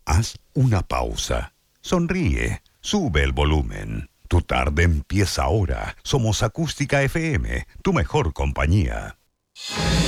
Haz una pausa. Sonríe. Sube el volumen. Tu tarde empieza ahora. Somos Acústica FM, tu mejor compañía.